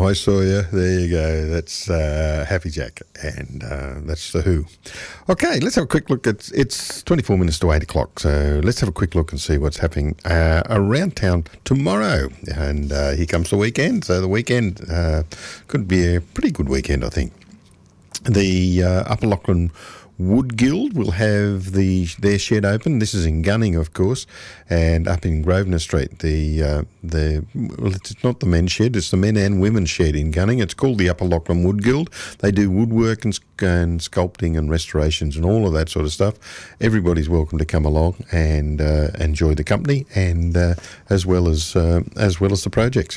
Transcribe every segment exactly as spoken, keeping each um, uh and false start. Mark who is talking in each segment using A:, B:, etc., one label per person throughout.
A: Hi Sawyer, there you go. That's uh, Happy Jack, and uh, that's The Who. Okay, let's have a quick look at, it's twenty-four minutes to eight o'clock, so let's have a quick look and see what's happening uh, around town tomorrow. And uh, here comes the weekend, so the weekend uh, could be a pretty good weekend, I think. The uh, Upper Lachlan Wood Guild will have the their shed open. This is in Gunning, of course, and up in Grosvenor Street. The uh, the well, it's not the men's shed; it's the men and women's shed in Gunning. It's called the Upper Lachlan Wood Guild. They do woodwork and, and sculpting and restorations and all of that sort of stuff. Everybody's welcome to come along and uh, enjoy the company, and uh, as well as uh, as well as the projects.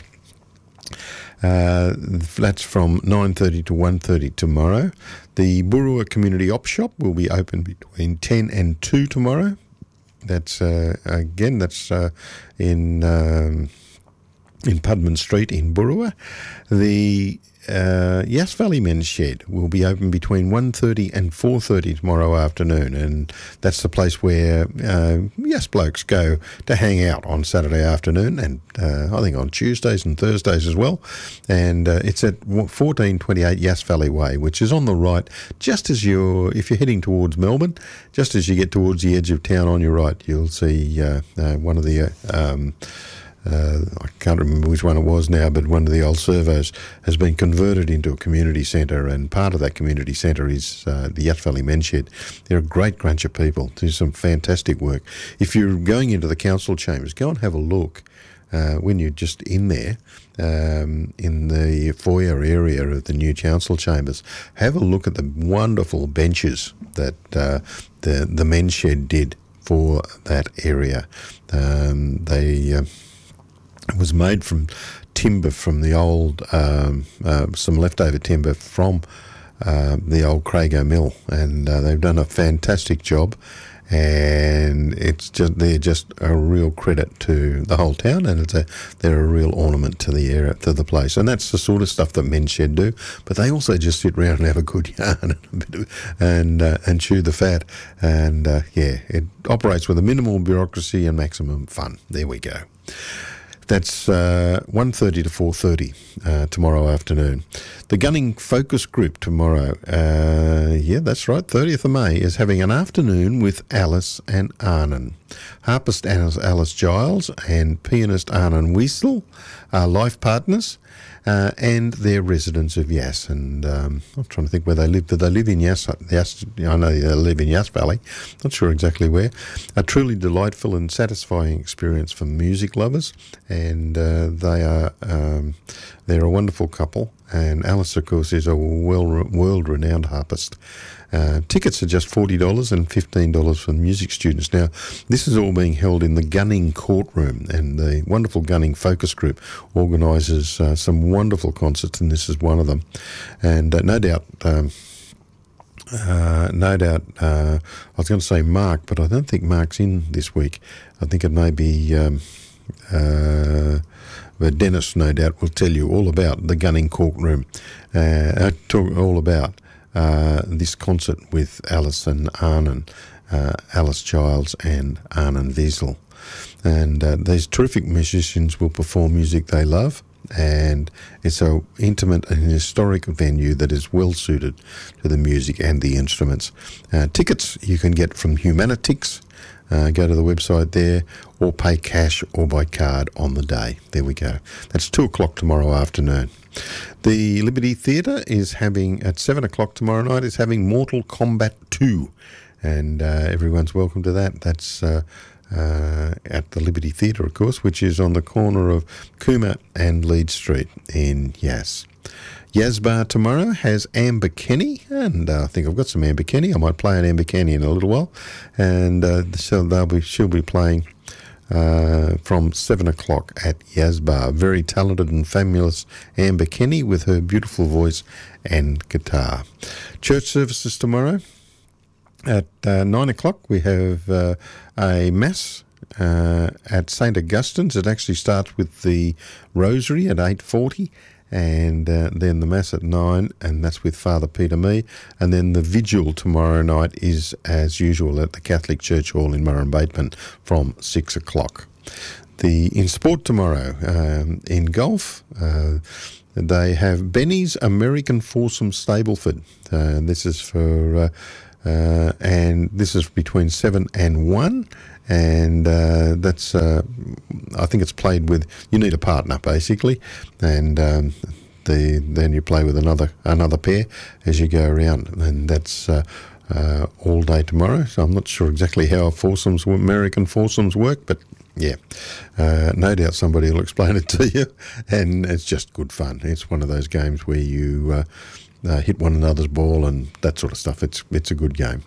A: Uh, that's from nine thirty to one thirty tomorrow. The Burua Community Op Shop will be open between ten and two tomorrow. That's, uh, again, that's uh, in um, in Pudman Street in Burua. The uh, Yass Valley Men's Shed will be open between one thirty and four thirty tomorrow afternoon, and that's the place where uh, Yass blokes go to hang out on Saturday afternoon, and uh, I think on Tuesdays and Thursdays as well. And uh, it's at fourteen twenty-eight Yass Valley Way, which is on the right, just as you're, if you're heading towards Melbourne, just as you get towards the edge of town on your right, you'll see uh, uh, one of the uh, um, Uh, I can't remember which one it was now, but one of the old servos has been converted into a community centre, and part of that community centre is uh, the Yass Valley Men's Shed. They're a great bunch of people, do some fantastic work. If you're going into the council chambers, go and have a look uh, when you're just in there, um, in the foyer area of the new council chambers. Have a look at the wonderful benches that uh, the, the Men's Shed did for that area. Um, they... Uh, It was made from timber from the old, um, uh, some leftover timber from uh, the old Crago Mill, and uh, they've done a fantastic job. And it's just they're just a real credit to the whole town, and it's a they're a real ornament to the area, to the place. And that's the sort of stuff that Men's Shed do. But they also just sit around and have a good yarn and a bit of, and uh, and chew the fat. And uh, yeah, it operates with a minimal bureaucracy and maximum fun. There we go. That's uh, one thirty to four thirty uh, tomorrow afternoon. The Gunning Focus Group tomorrow, uh, yeah, that's right, thirtieth of May, is having an afternoon with Alice and Arnon. Harpist Alice, Alice Giles and pianist Arnon Wiesel are life partners, uh, and they're residents of Yass. And um, I'm trying to think where they live. Do they live in Yass? Yass? I know they live in Yass Valley. Not sure exactly where. A truly delightful and satisfying experience for music lovers, and uh, they are um, they're a wonderful couple. And Alice, of course, is a well, world-renowned harpist. Uh, tickets are just forty dollars and fifteen dollars for music students. Now, this is all being held in the Gunning Courtroom, and the wonderful Gunning Focus Group organises uh, some wonderful concerts, and this is one of them. And uh, no doubt... Um, Uh, no doubt, uh, I was going to say Mark, but I don't think Mark's in this week. I think it may be, um, uh, but Dennis, no doubt, will tell you all about the Gunning Courtroom, uh, talk all about uh, this concert with Alice and Arnon, uh, Alice Giles and Arnon Wiesel. And uh, these terrific musicians will perform music they love, and it's an intimate and historic venue that is well suited to the music and the instruments. Uh, tickets you can get from Humanitix. Uh, go to the website there, or pay cash or by card on the day. There we go. That's two o'clock tomorrow afternoon. The Liberty Theatre is having, at seven o'clock tomorrow night, is having Mortal Kombat two, and uh, everyone's welcome to that. That's uh, uh, at the Liberty Theatre, of course, which is on the corner of Cooma and Leeds Street in Yass. Yazbar tomorrow has Amber Kenny, and uh, I think I've got some Amber Kenny. I might play an Amber Kenny in a little while, and uh, so they'll be she'll be playing uh, from seven o'clock at Yazbar. Very talented and fabulous Amber Kenny with her beautiful voice and guitar. Church services tomorrow at uh, nine o'clock. We have uh, a mass uh, at Saint Augustine's. It actually starts with the Rosary at eight forty. And uh, then the Mass at nine, and that's with Father Peter Mee. And then the Vigil tomorrow night is, as usual, at the Catholic Church Hall in Murrumbateman from six o'clock. The in sport tomorrow, um, in golf, uh, they have Benny's American Foursome Stableford. Uh, this is for, uh, uh, and this is between seven and one. And uh, that's, uh, I think it's played with, you need a partner basically, and um, the then you play with another another pair as you go around, and that's uh, uh, all day tomorrow. So I'm not sure exactly how foursomes, American foursomes work, but yeah, uh, no doubt somebody will explain it to you, and it's just good fun. It's one of those games where you uh, uh, hit one another's ball and that sort of stuff. It's it's a good game.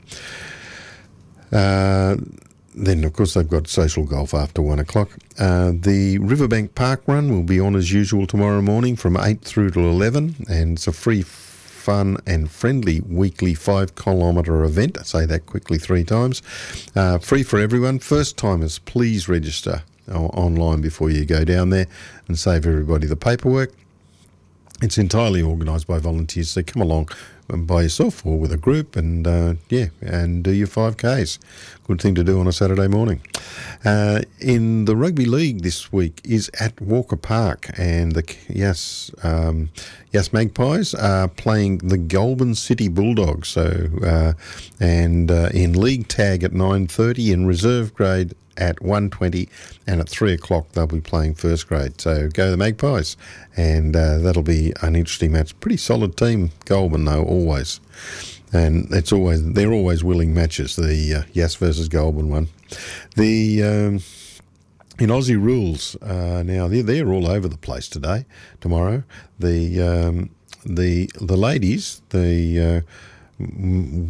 A: Uh, Then, of course, they've got social golf after one o'clock. Uh, the Riverbank Park Run will be on as usual tomorrow morning from eight through to eleven, and it's a free, fun and friendly weekly five-kilometre event. I say that quickly three times. Uh, free for everyone. First-timers, please register uh, online before you go down there and save everybody the paperwork. It's entirely organised by volunteers, so come along by yourself or with a group and, uh, yeah, and do your five Ks. Good thing to do on a Saturday morning. Uh, in the Rugby League this week is at Walker Park, and the Yass, um, Yass Magpies are playing the Goulburn City Bulldogs. So, uh, and uh, in league tag at nine thirty, in reserve grade at one twenty, and at three o'clock they'll be playing first grade. So go the Magpies, and uh, that'll be an interesting match. Pretty solid team, Goulburn though, always. And it's always they're always willing matches, the uh, Yass versus Goulburn one. The um, in Aussie rules, uh, now they're, they're all over the place today, tomorrow. The um, the the ladies, the uh, m-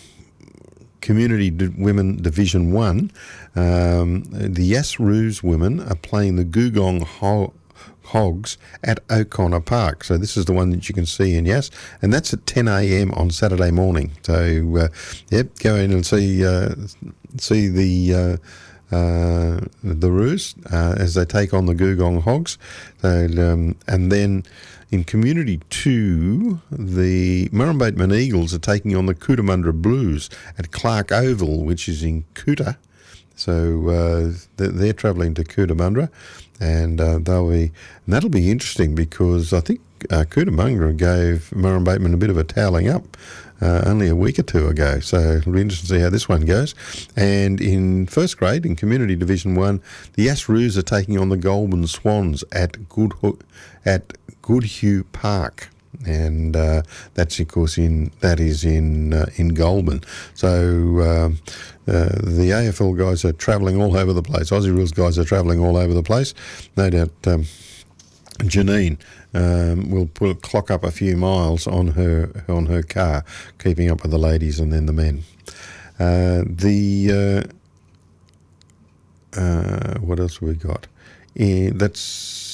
A: Community D- Women Division One, um, the Yass Roos women are playing the Googong Ho- Hogs at O'Connor Park. So this is the one that you can see in Yass, and that's at ten a.m. on Saturday morning. So, uh, yep, go in and see uh, see the uh, uh, the Roos uh, as they take on the Googong Hogs. So, um, and then in Community two, the Murrumbidgee Eagles are taking on the Cootamundra Blues at Clark Oval, which is in Coota. So uh, they're travelling to Cootamundra, and uh, they'll be, and that'll be interesting because I think uh, Cootamundra gave Murrumbidgee a bit of a toweling up uh, only a week or two ago. So it'll be interesting to see how this one goes. And in first grade, in Community Division One, the Yass Roos are taking on the Goulburn Swans at Good at Goodhue Park, and uh, that's of course in that is in uh, in Goulburn. So um, uh, the A F L guys are travelling all over the place. Aussie Rules guys are travelling all over the place. No doubt um, Janine um, will put, clock up a few miles on her on her car, keeping up with the ladies and then the men. Uh, the uh, uh, what else have we got? Uh, that's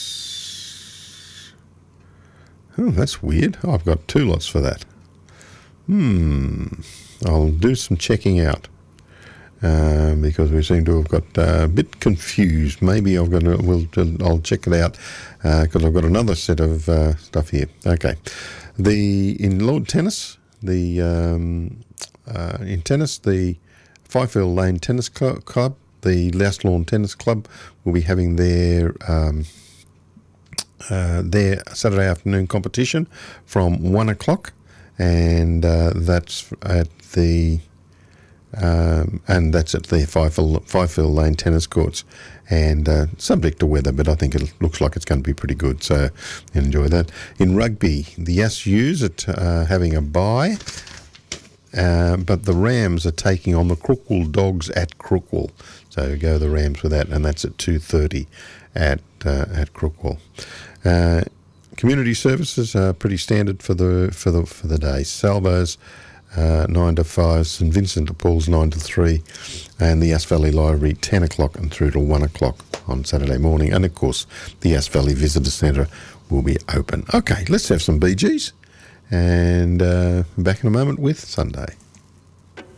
A: Oh, that's weird. Oh, I've got two lots for that. Hmm. I'll do some checking out uh, because we seem to have got uh, a bit confused. Maybe I've got. To, we'll. I'll check it out because uh, I've got another set of uh, stuff here. Okay. The in Lord Tennis, the um, uh, in tennis, the Fifield Lane Tennis Club, the Louse Lawn Tennis Club, will be having their. Um, Uh, their Saturday afternoon competition from one o'clock, and uh, that's at the um, and that's at the Fifield, Fifield Lane tennis courts, and uh, subject to weather, but I think it looks like it's going to be pretty good, so enjoy that. In rugby, the Yass U's are uh, having a bye, uh, but the Rams are taking on the Crookwell Dogs at Crookwell, so go the Rams with that, and that's at two thirty at uh, at Crookwell. Uh, community services are pretty standard for the for the for the day. Salvo's uh, nine to five, St Vincent de Paul's nine to three, and the Yass Valley Library ten o'clock and through to one o'clock on Saturday morning. And of course, the Yass Valley Visitor Centre will be open. Okay, let's have some B Gs, and uh, back in a moment with Sunday.